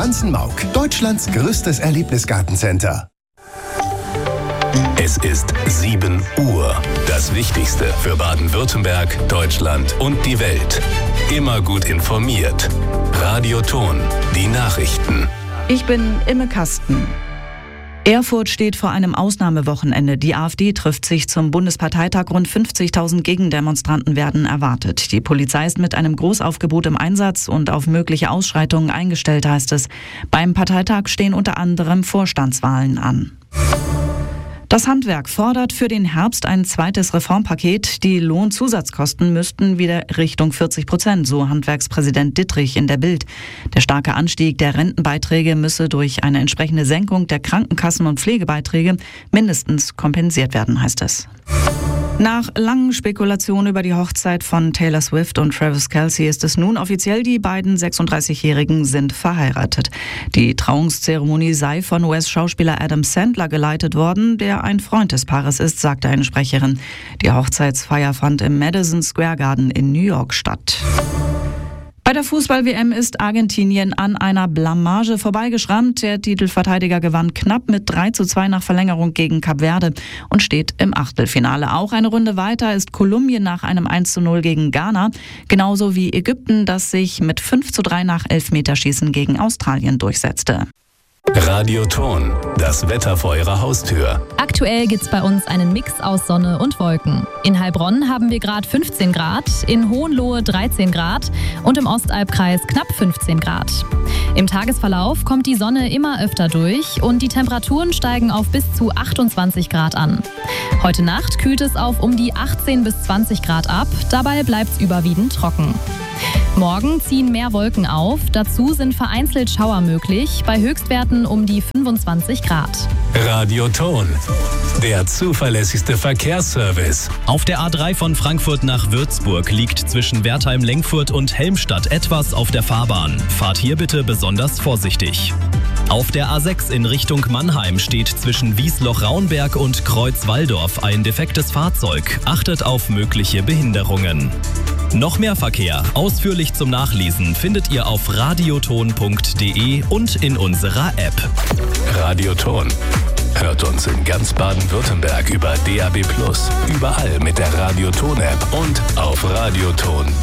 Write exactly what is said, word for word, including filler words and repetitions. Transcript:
Schanzenmauk, Deutschlands größtes Erlebnisgartencenter. Es ist sieben Uhr. Das Wichtigste für Baden-Württemberg, Deutschland und die Welt. Immer gut informiert. Radio Ton, die Nachrichten. Ich bin Imme Kasten. Erfurt steht vor einem Ausnahmewochenende. Die AfD trifft sich zum Bundesparteitag. Rund fünfzigtausend Gegendemonstranten werden erwartet. Die Polizei ist mit einem Großaufgebot im Einsatz und auf mögliche Ausschreitungen eingestellt, heißt es. Beim Parteitag stehen unter anderem Vorstandswahlen an. Das Handwerk fordert für den Herbst ein zweites Reformpaket. Die Lohnzusatzkosten müssten wieder Richtung vierzig Prozent, so Handwerkspräsident Dittrich in der Bild. Der starke Anstieg der Rentenbeiträge müsse durch eine entsprechende Senkung der Krankenkassen- und Pflegebeiträge mindestens kompensiert werden, heißt es. Nach langen Spekulationen über die Hochzeit von Taylor Swift und Travis Kelce ist es nun offiziell, die beiden sechsunddreißigjährigen sind verheiratet. Die Trauungszeremonie sei von U S-Schauspieler Adam Sandler geleitet worden, der ein Freund des Paares ist, sagte eine Sprecherin. Die Hochzeitsfeier fand im Madison Square Garden in New York statt. Bei der Fußball-W M ist Argentinien an einer Blamage vorbeigeschrammt. Der Titelverteidiger gewann knapp mit drei zu zwei nach Verlängerung gegen Kap Verde und steht im Achtelfinale. Auch eine Runde weiter ist Kolumbien nach einem eins zu null gegen Ghana, genauso wie Ägypten, das sich mit fünf zu drei nach Elfmeterschießen gegen Australien durchsetzte. Radio Ton, das Wetter vor Ihrer Haustür. Aktuell gibt's bei uns einen Mix aus Sonne und Wolken. In Heilbronn haben wir gerade fünfzehn Grad, in Hohenlohe dreizehn Grad und im Ostalbkreis knapp fünfzehn Grad. Im Tagesverlauf kommt die Sonne immer öfter durch und die Temperaturen steigen auf bis zu achtundzwanzig Grad an. Heute Nacht kühlt es auf um die achtzehn bis zwanzig Grad ab, dabei bleibt's überwiegend trocken. Morgen ziehen mehr Wolken auf, dazu sind vereinzelt Schauer möglich, bei Höchstwerten um die fünfundzwanzig Grad. Radio Ton, der zuverlässigste Verkehrsservice. Auf der A drei von Frankfurt nach Würzburg liegt zwischen Wertheim-Lengfurt und Helmstadt etwas auf der Fahrbahn. Fahrt hier bitte besonders vorsichtig. Auf der A sechs in Richtung Mannheim steht zwischen Wiesloch-Raunberg und Kreuz-Walldorf ein defektes Fahrzeug. Achtet auf mögliche Behinderungen. Noch mehr Verkehr, ausführlich zum Nachlesen, findet ihr auf radioton punkt de und in unserer App. Radio Ton. Hört uns in ganz Baden-Württemberg über D A B plus, überall mit der Radio Ton App und auf radioton punkt